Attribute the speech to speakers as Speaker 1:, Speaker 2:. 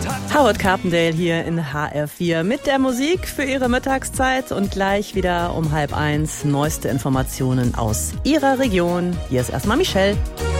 Speaker 1: Howard Carpendale hier in HR4 mit der Musik für Ihre Mittagszeit und gleich wieder um 12:30 neueste Informationen aus Ihrer Region. Hier ist erstmal Michelle.